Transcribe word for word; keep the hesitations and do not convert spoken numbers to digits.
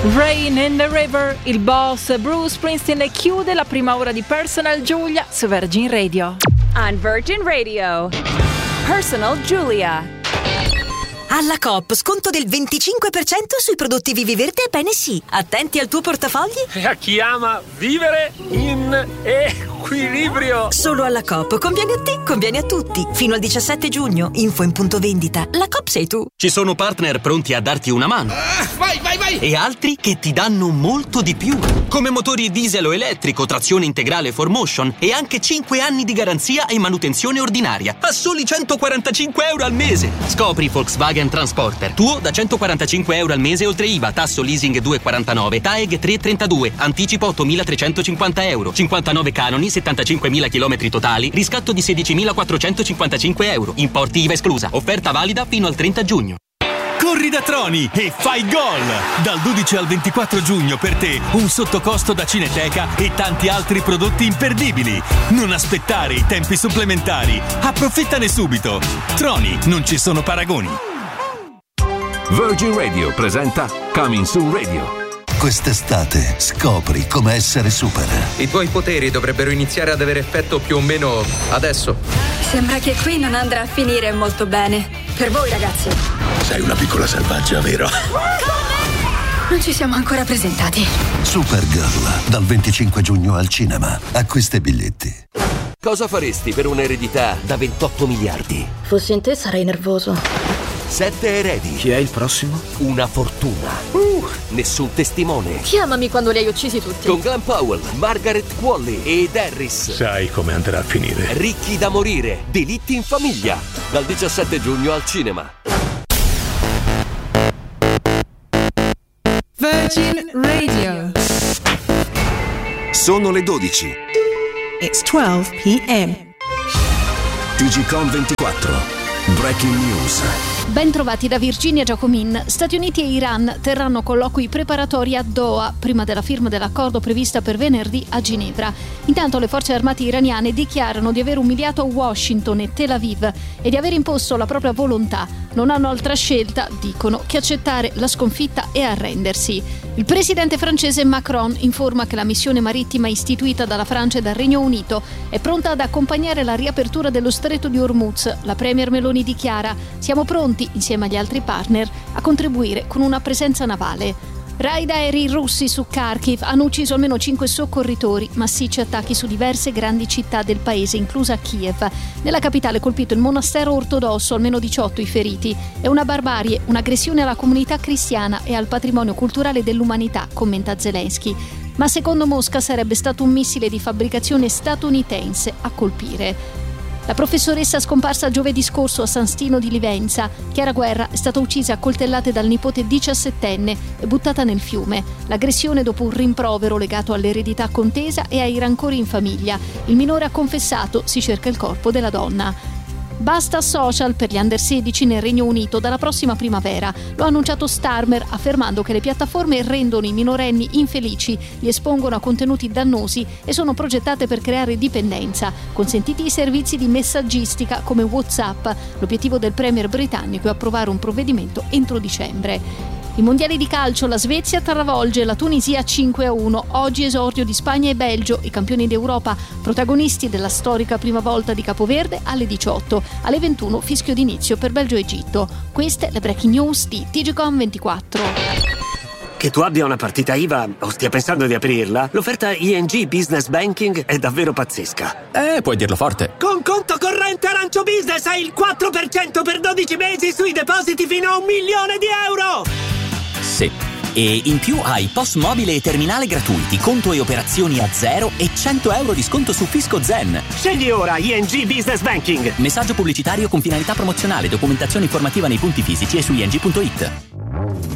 Rain in the River, il boss Bruce Springsteen chiude la prima ora di Personal Giulia su Virgin Radio. On Virgin Radio, Personal Giulia. Alla Coop, sconto del venticinque per cento sui prodotti Viviverde e Pene-Sì. Attenti al tuo portafogli. E a chi ama vivere in equilibrio. Solo alla Coop. Conviene a te, conviene a tutti. Fino al diciassette giugno. Info in punto vendita. La Coop sei tu. Ci sono partner pronti a darti una mano. Ah, vai, vai, vai! E altri che ti danno molto di più. Come motori diesel o elettrico, trazione integrale four motion e anche cinque anni di garanzia e manutenzione ordinaria. A soli centoquarantacinque euro al mese. Scopri Volkswagen Transporter. Tuo da centoquarantacinque euro al mese oltre I V A, tasso leasing due virgola quarantanove, T A E G tre virgola trentadue, anticipo ottomilatrecentocinquanta euro, cinquantanove canoni, settantacinquemila chilometri totali, riscatto di sedicimilaquattrocentocinquantacinque euro, importi I V A esclusa, offerta valida fino al trenta giugno. Corri da Troni e fai gol! Dal dodici al ventiquattro giugno per te un sottocosto da Cineteca e tanti altri prodotti imperdibili. Non aspettare i tempi supplementari. Approfittane subito. Troni, non ci sono paragoni. Virgin Radio presenta Coming Soon Radio. Quest'estate scopri come essere super. I tuoi poteri dovrebbero iniziare ad avere effetto più o meno adesso. Sembra che qui non andrà a finire molto bene. Per voi, ragazzi. Sei una piccola selvaggia, vero? Non ci siamo ancora presentati. Supergirl, dal venticinque giugno al cinema. Acquista i biglietti. Cosa faresti per un'eredità da ventotto miliardi? Fossi in te sarei nervoso. Sette eredi. Chi è il prossimo? Una fortuna. Uh, nessun testimone. Chiamami quando li hai uccisi tutti. Con Glenn Powell, Margaret Qualley ed Harris. Sai come andrà a finire. Ricchi da morire. Delitti in famiglia. Dal diciassette giugno al cinema. Virgin Radio. Sono le dodici. It's twelve p.m. T G Com ventiquattro. Breaking News. Ben trovati da Virginia Giacomin. Stati Uniti e Iran terranno colloqui preparatori a Doha prima della firma dell'accordo prevista per venerdì a Ginevra. Intanto le forze armate iraniane dichiarano di aver umiliato Washington e Tel Aviv e di aver imposto la propria volontà. Non hanno altra scelta, dicono, che accettare la sconfitta e arrendersi. Il presidente francese Macron informa che la missione marittima istituita dalla Francia e dal Regno Unito è pronta ad accompagnare la riapertura dello stretto di Hormuz. La premier Meloni dichiara: siamo pronti, insieme agli altri partner, a contribuire con una presenza navale. Raid aerei russi su Kharkiv hanno ucciso almeno cinque soccorritori, massicci attacchi su diverse grandi città del paese, inclusa Kiev. Nella capitale colpito il monastero ortodosso, almeno diciotto i feriti. È una barbarie, un'aggressione alla comunità cristiana e al patrimonio culturale dell'umanità, commenta Zelensky. Ma secondo Mosca sarebbe stato un missile di fabbricazione statunitense a colpire. La professoressa scomparsa giovedì scorso a San Stino di Livenza, Chiara Guerra, è stata uccisa a coltellate dal nipote diciassettenne e buttata nel fiume. L'aggressione dopo un rimprovero legato all'eredità contesa e ai rancori in famiglia. Il minore ha confessato, si cerca il corpo della donna. Basta social per gli under sedici nel Regno Unito dalla prossima primavera. Lo ha annunciato Starmer, affermando che le piattaforme rendono i minorenni infelici, li espongono a contenuti dannosi e sono progettate per creare dipendenza. Consentiti i servizi di messaggistica come WhatsApp. L'obiettivo del premier britannico è approvare un provvedimento entro dicembre. I mondiali di calcio, la Svezia travolge la Tunisia cinque a uno. Oggi esordio di Spagna e Belgio, i campioni d'Europa, protagonisti della storica prima volta di Capoverde alle diciotto. Alle ventuno fischio d'inizio per Belgio-Egitto. Queste le breaking news di T G Com ventiquattro. Che tu abbia una partita I V A o stia pensando di aprirla, l'offerta I N G Business Banking è davvero pazzesca. Eh, puoi dirlo forte. Con conto corrente Arancio Business hai il quattro per cento per dodici mesi sui depositi fino a un milione di euro! Sì. E in più hai P O S mobile e terminale gratuiti, conto e operazioni a zero e cento euro di sconto su Fisco Zen. Scegli ora I N G Business Banking. Messaggio pubblicitario con finalità promozionale, documentazione informativa nei punti fisici e su i n g punto it.